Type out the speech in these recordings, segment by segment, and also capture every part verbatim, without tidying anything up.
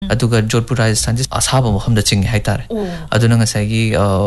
aduga Jodhpur Rajasthan ji asaba mo hamda ching hai tare aduna ngasai gi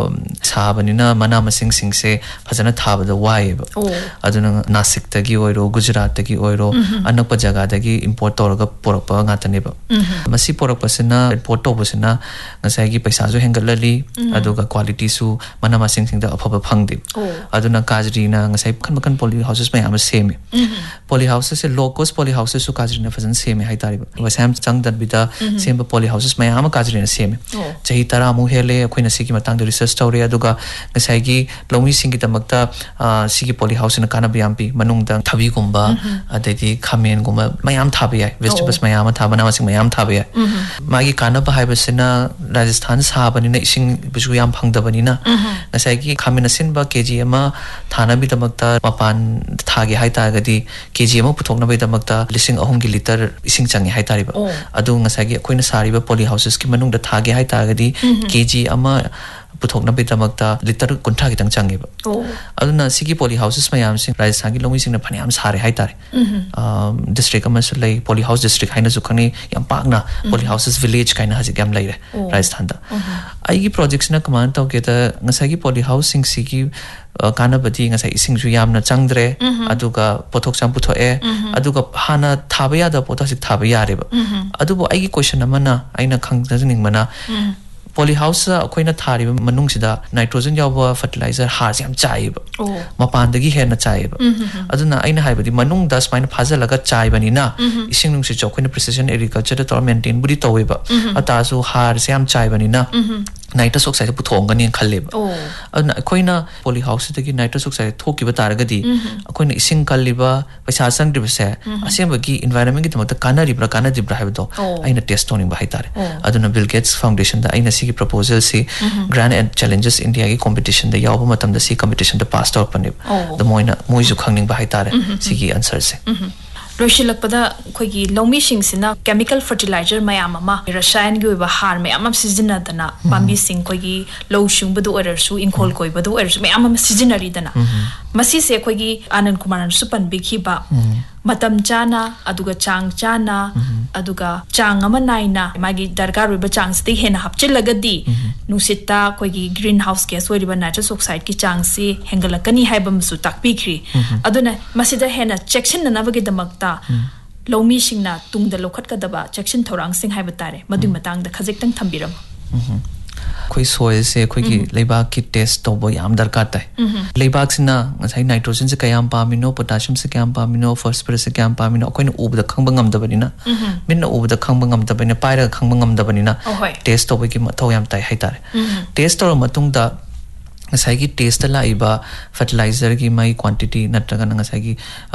sabanina mana masing sing se phajana thaba da wai aduna Nasik ta gi oiro Gujarat ta gi oiro anakpa jaga da gi import toraga porapa nga tane ba masi porapa sina import to busina ngasai gi paisa ju hengalali aduga quality su mana masing sing da aphaba phangdi aduna kajri na ngasai khan kan poly houses mai am same poly houses se low cost poly houses su kajri na fajan same hai tare ba wasam chang dat bida same poly houses mai am kajri na same chahi tara mu hele khoina sigi matang da research tawre aduga ngasai gi lomi sing gi tamakta sigi poly house na kana biampi manung da thabi gumba adegi khamen gumba mayam thabi ai vegetables mayam thaba na masing mayam thabi ai magi kana ba haiba sina Rajasthan sabani na ising bisu yam phangdabani na ngasai gi khamen sin ba kg ama thana bi tamakta mapan thage hai ta gadi kg ama puthokna bai tamakta lising ahum gi liter ising changi hai tari ba adu ngasai gi khoina sari ba poly houses ki manung da thage hai ta gadi kg ama puthokna bai tamakta liter kuntha gi tang changi ba aduna sigi poly houses mayam sing Rajasthan gi lomi sing na phaniam sare hai tare district ama su lai poly house district haina su khani yam pakna poly houses village kaina haji gam lai re Rajasthan da ai gi projects na command taw ke ta ngasai gi poly housing sigi kana badi ngasai ising ju yamna changdre aduga pothok cham putho e aduga hana thabaya da pothok sik thabaya re ba adubo ai gi question amana aina khangdaning mana poly house akoina thari manung sida nitrogen yawa fertilizer har jam chai ba mapan dagi hena chai ba aduna aina haibadi manung das main phajalaga chai bani na ising nung si jokoina precision agriculture da tor maintain budi towe ba ata su har jam chai bani na nitrous oxide puthongani khalle ba aduna akoina poly house dagi nitrous oxide thoki ba taragadi akoina ising kalliba paisa sang dibse asembagi environment gi tamakta kana ribra kana dibra haibdo aina test toning ba haitare aduna Bill Gates Foundation da aina sigi proposal si grand and challenges India gi competition da yawa matam da si competition da passed out panib the moina moisu khangning ba haitare sigi answer se Roshilakpada khoigi lomi sing sina chemical fertilizer mayam ama rasayan gi ba har mayam am season dana pambi sing khoigi low shung badu order su inkol koi badu order su mayam am seasonary dana masi se khoigi Anand Kumar su pan bikhi ba matam chana aduga chang chana aduga chang ama naina magi dargar ro ba chang sti hena hapchilagadi nusita khoigi greenhouse gas oi riba nitrous oxide ki chang si hengalakani haibam su takpikri aduna masida hena section na bagi damakta lomi singna tungda lokhat kadaba section thorang sing haiba tare madu matang da khajik tang thambiram koi soil se koi ki leibak ki test to bo yam darkar tai leibak sina ngasai nitrogen se kayam pamino potassium se kayam pamino phosphorus se kayam pamino koi na ubda khangbang ngam da bani na min na ubda khangbang ngam da bani paira khangbang ngam da bani na test to bo ki mathau yam tai hai tare test to matung da ngasai gi taste la iba fertilizer gi mai quantity natraga ngasai gi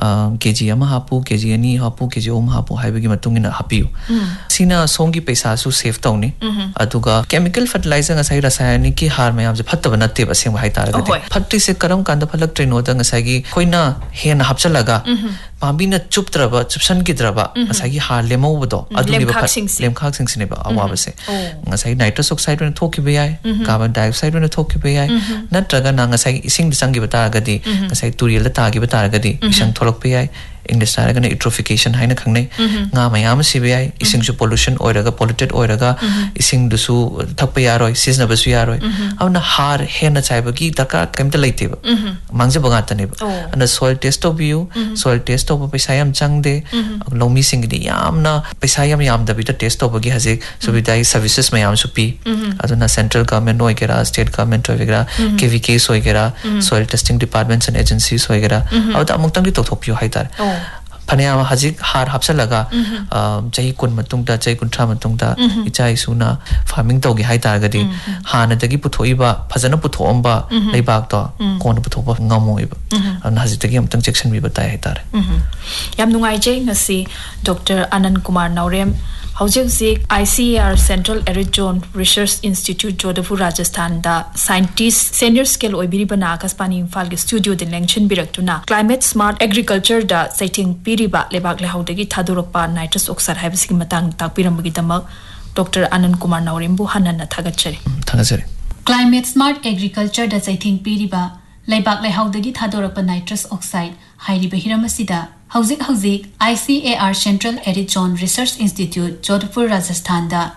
kg ama hapu kg ani hapu kg om hapu haiba gi matung ina hapiu sina song gi paisa su save tawni aduga chemical fertilizer ngasai rasayanic ki har mayam je phatta banatte ba seng hai tar ga phatti se karam kanda phalak train oda ngasai gi koina hen hapchalaga pambi na chuptraba chupsan gi draba ngasai gi har lemo bodo adu ni ba lemkhak sing sine ba awa ba se ngasai nitrous oxide ne thoki be ai carbon dioxide ne thoki be ai natraga na ngasai ising bisangi bata gadi ngasai turiel ta gi bata gadi isang tholok pe ai English tara gana eutrophication haina khangnai nga mayam C B I ising ju pollution oiraga polluted oiraga ising dusu thakpa yaroi seasonable su yaroi awna har hena chaiba gi daka kemta leite ba mangje baga tane ba ana soil test of view soil test of paisa yam changde lomi sing di yamna paisa yam yam da bita test of gi haje subidai services mayam su pi aduna central government noi kera state government oi gera K V K soi gera soil testing departments and agencies soi gera awda amuk tang gi tok thok pi hai tar Panayama hajik har hapsalaga jahi kun matung da jahi kun tra matung da ichai suna farming togi hai targadi hana dagi puthoiba phajana puthoamba leibak to kon puthoba ngamoiba an hajik dagi amtang section bi batai hai tar yam nungai je ngasi Doctor Anand Kumar Naurem Howjik Zik I C A R Central Arid Zone Research Institute Jodhpur Rajasthan da scientist senior scale oibiri bana akaspani imphal ge studio de lengchen biraktuna climate smart agriculture da saiting piriba lebak lehaudagi thadurokpa nitrous oxide haibisi matang takpiramagi damak Doctor Anand Kumar Naurem bu hanana thagachari thagachari climate smart agriculture da saiting piriba lebak lehaudagi thadurokpa nitrous oxide hairiba hiramasida Howzik Howzik I C A R Central Arid Zone Research Institute Jodhpur Rajasthan da